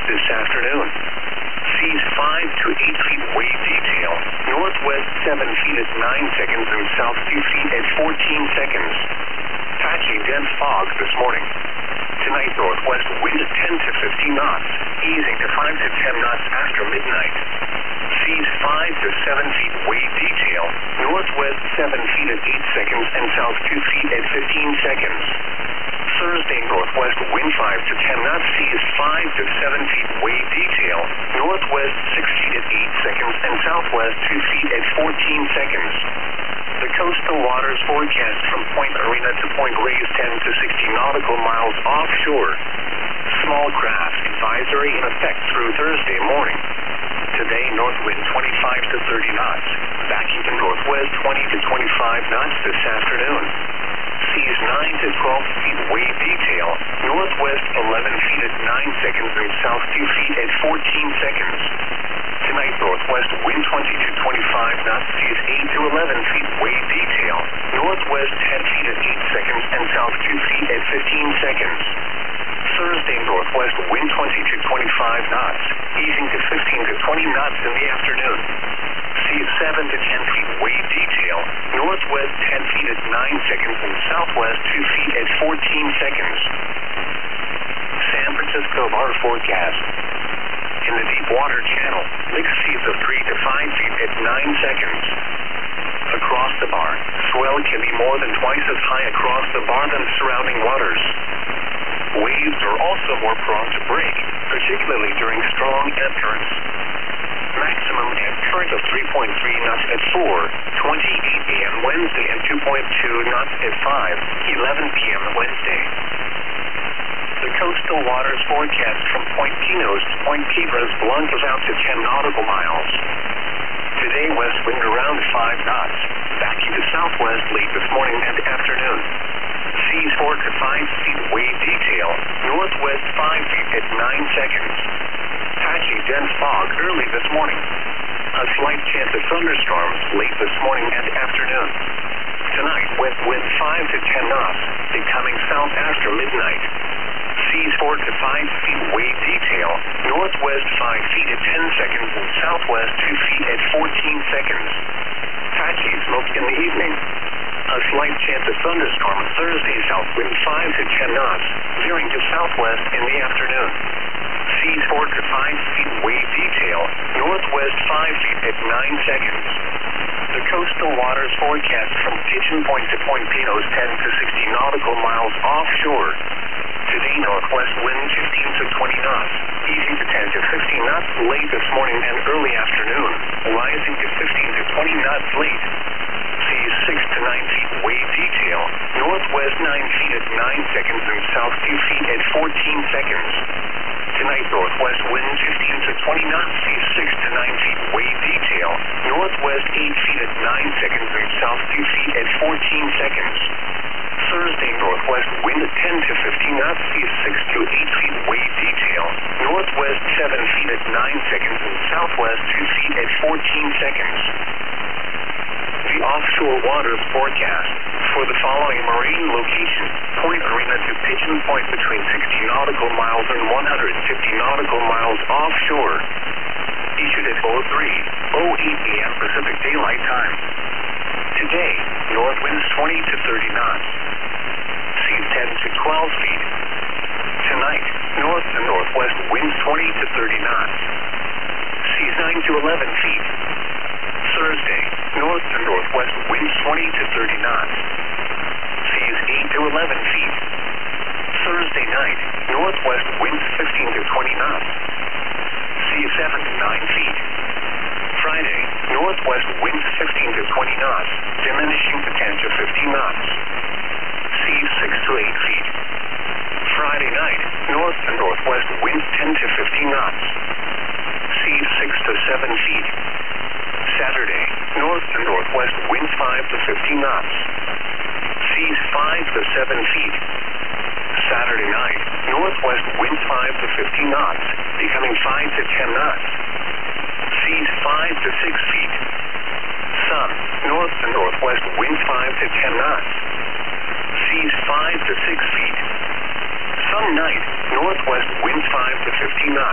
this afternoon. Seas 5 to 8 feet wave detail. Northwest 7 feet at 9 seconds and south 2 feet at 14 seconds. Patchy dense fog this morning. Tonight, northwest wind at 10 to 15 knots, easing to 5 to 10 knots after midnight. Seas 5 to 7 feet wave detail. Northwest 7 feet at 8 seconds and south 2 feet at 15 seconds. Thursday, northwest wind 5 to 10 knots, seas 5 to 7 feet wave detail. Northwest 6 feet at 8 seconds and southwest 2 feet at 14 seconds. The coastal waters forecast from Point Arena to Point Reyes 10 to 60 nautical miles offshore. Small craft advisory in effect through Thursday morning. Today, north wind 25 to 30 knots, backing to northwest 20 to 25 knots this afternoon. Seas 9 to 12 feet wave detail, northwest 11 feet at 9 seconds and south 2 feet at 14 seconds. Tonight, northwest wind 20 to 25 knots, seas 8 to 11 feet wave detail, northwest 10 feet at 8 seconds and south 2 feet at 15 seconds. Thursday, northwest wind 20 to 25 knots, easing to 15 to 20 knots in the afternoon. Seas 7 to 10 feet wave detail, northwest 10 feet at 9 seconds and southwest 2 feet at 14 seconds. San Francisco bar forecast. In the deep water channel, mixed seas of 3 to 5 feet at 9 seconds. Across the bar, swell can be more than twice as high across the bar than surrounding waters. Waves are also more prone to break, particularly during strong ebb currents. Maximum ebb current of 3.3 knots at 4:28 a.m. Wednesday and 2.2 knots at 5:11 p.m. Wednesday. The coastal waters forecast from Point Pinos to Point Piedras blunters out to 10 nautical miles. Today, west wind around 5 knots, backing to southwest late this morning and afternoon. Seas 4 to 5 feet wave detail, northwest 5 feet at 9 seconds. Patchy dense fog early this morning. A slight chance of thunderstorms late this morning and afternoon. Tonight, west wind 5 to 10 knots, becoming south after midnight. Seas 4 to 5 feet wave detail, northwest 5 feet at 10 seconds and southwest 2 feet at 14 seconds. Patchy smoke in the evening. A slight chance of thunderstorm Thursday, south wind 5 to 10 knots, veering to southwest in the afternoon. Seas 4 to 5 feet wave detail, northwest 5 feet at 9 seconds. The coastal waters forecast from Kitchen Point to Point Pinos 10 to 60 nautical miles offshore. Today, northwest wind 15 to 20 knots, easing to 10 to 15 knots late this morning and early afternoon, rising to 15 to 20 knots late. Seas 6 to 9 feet wave detail, northwest 9 feet at 9 seconds and south 2 feet at 14 seconds. Tonight, northwest wind 15 to 20 knots, seas 6 to 9 feet wave detail, northwest 8 feet at 9 seconds and south 2 feet at 14 seconds. Thursday, northwest wind at 10 to 15 knots, seas 6 to 8 feet wave detail, northwest 7 feet at 9 seconds and southwest 2 feet at 14 seconds. The offshore waters forecast for the following marine locations: Point Arena to Pigeon Point between 60 nautical miles and 150 nautical miles offshore. Issued at 03:08 a.m. Pacific Daylight Time. Today, north winds 20 to 30 knots. Seas 10 to 12 feet. Tonight, north to northwest winds 20 to 30 knots. Seas 9 to 11 feet. Thursday, north to northwest winds 20 to 30 knots. Seas 8 to 11 feet. Thursday night, northwest winds 15 to 20 knots. Seas 7 to 9 feet. Friday, northwest winds 15 to 20 knots, diminishing to 10 to 15 knots. Seas 6 to 8 feet. Friday night, north to northwest winds 10 to 15 knots. Seas 6 to 7 feet. Saturday, north to northwest winds 5 to 15 knots. Seas 5 to 7 feet. Saturday night, northwest winds 5 to 15 knots, becoming 5 to 10 knots. Seas 5 to 6 feet. Sun, north to northwest winds 5 to 10 knots. Seas 5 to 6 feet. Some night, northwest winds 5 to 15 knots.